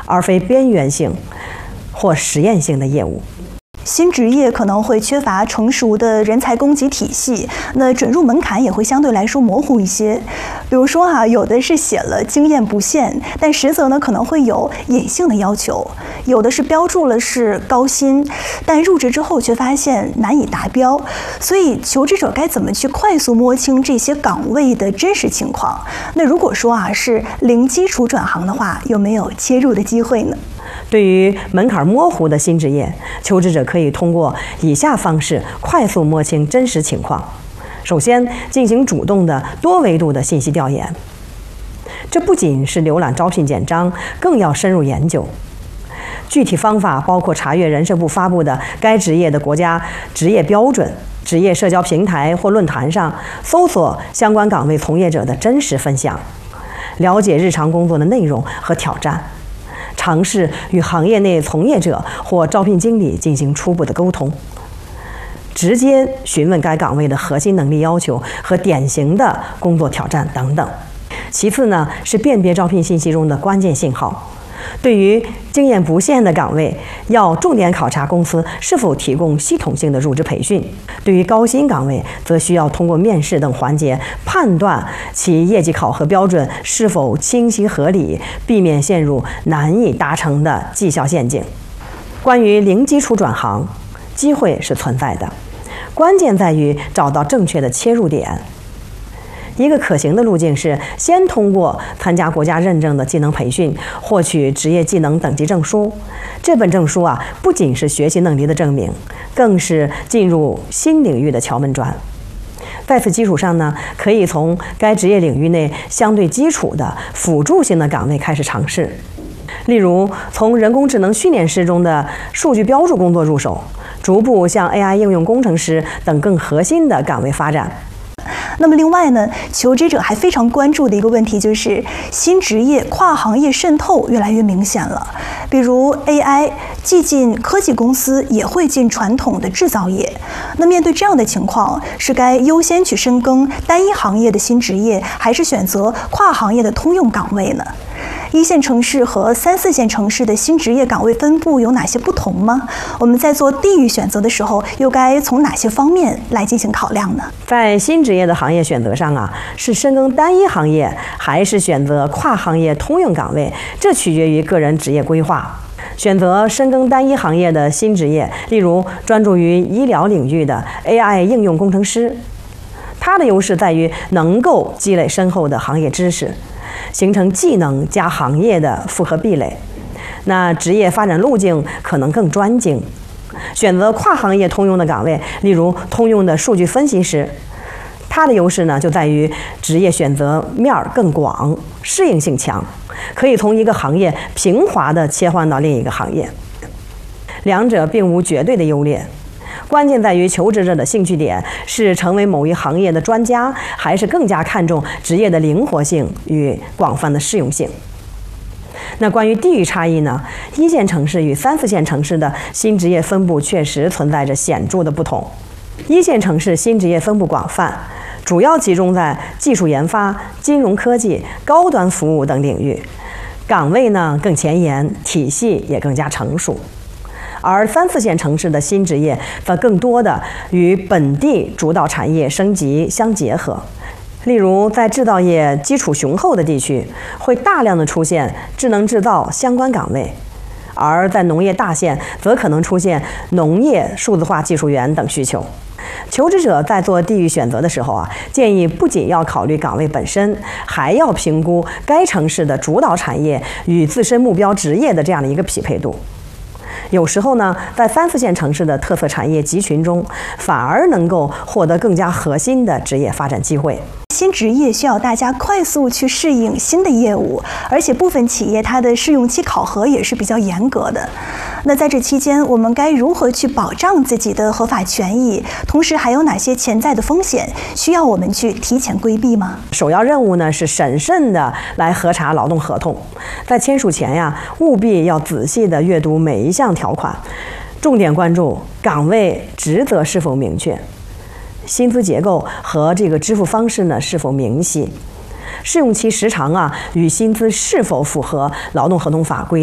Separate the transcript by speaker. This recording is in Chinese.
Speaker 1: 而非边缘性或实验性的业务。
Speaker 2: 新职业可能会缺乏成熟的人才供给体系，那准入门槛也会相对来说模糊一些。比如说有的是写了经验不限，但实则呢可能会有隐性的要求；有的是标注了是高薪，但入职之后却发现难以达标。所以求职者该怎么去快速摸清这些岗位的真实情况？那如果说是零基础转行的话，有没有切入的机会呢？
Speaker 1: 对于门槛模糊的新职业，求职者可以通过以下方式快速摸清真实情况。首先，进行主动的多维度的信息调研，这不仅是浏览招聘简章，更要深入研究。具体方法包括查阅人社部发布的该职业的国家职业标准，职业社交平台或论坛上搜索相关岗位从业者的真实分享，了解日常工作的内容和挑战，尝试与行业内从业者或招聘经理进行初步的沟通，直接询问该岗位的核心能力要求和典型的工作挑战等等。其次呢，是辨别招聘信息中的关键信号。对于经验不限的岗位，要重点考察公司是否提供系统性的入职培训；对于高薪岗位，则需要通过面试等环节判断其业绩考核标准是否清晰合理，避免陷入难以达成的绩效陷阱。关于零基础转行，机会是存在的，关键在于找到正确的切入点。一个可行的路径是先通过参加国家认证的技能培训，获取职业技能等级证书。这本证书不仅是学习能力的证明，更是进入新领域的敲门砖。在此基础上呢，可以从该职业领域内相对基础的辅助性的岗位开始尝试，例如从人工智能训练师中的数据标注工作入手，逐步向 AI 应用工程师等更核心的岗位发展。
Speaker 2: 那么另外呢，求职者还非常关注的一个问题就是新职业跨行业渗透越来越明显了。比如 AI 既进科技公司，也会进传统的制造业。那面对这样的情况，是该优先去深耕单一行业的新职业，还是选择跨行业的通用岗位呢？一线城市和3、4线城市的新职业岗位分布有哪些不同吗？我们在做地域选择的时候，又该从哪些方面来进行考量呢？
Speaker 1: 在新职业的行业选择上是深耕单一行业，还是选择跨行业通用岗位，这取决于个人职业规划。选择深耕单一行业的新职业，例如专注于医疗领域的 AI 应用工程师，它的优势在于能够积累深厚的行业知识，形成技能加行业的复合壁垒，那职业发展路径可能更专精。选择跨行业通用的岗位，例如通用的数据分析师，它的优势呢就在于职业选择面更广，适应性强，可以从一个行业平滑地切换到另一个行业。两者并无绝对的优劣，关键在于求职者的兴趣点是成为某一行业的专家，还是更加看重职业的灵活性与广泛的适用性。那关于地域差异呢，1线城市与3、4线城市的新职业分布确实存在着显著的不同。1线城市新职业分布广泛，主要集中在技术研发、金融科技、高端服务等领域，岗位呢更前沿，体系也更加成熟。而3、4线城市的新职业则更多的与本地主导产业升级相结合。例如，在制造业基础雄厚的地区，会大量的出现智能制造相关岗位；而在农业大县，则可能出现农业数字化技术员等需求。求职者在做地域选择的时候建议不仅要考虑岗位本身，还要评估该城市的主导产业与自身目标职业的这样的一个匹配度。有时候呢，在3、4线城市的特色产业集群中，反而能够获得更加核心的职业发展机会。
Speaker 2: 新职业需要大家快速去适应新的业务，而且部分企业它的试用期考核也是比较严格的。那在这期间，我们该如何去保障自己的合法权益？同时，还有哪些潜在的风险需要我们去提前规避吗？
Speaker 1: 首要任务呢是审慎的来核查劳动合同，在签署前务必要仔细的阅读每一项条款，重点关注岗位职责是否明确，薪资结构和这个支付方式呢是否明晰，试用期时长与薪资是否符合劳动合同法规。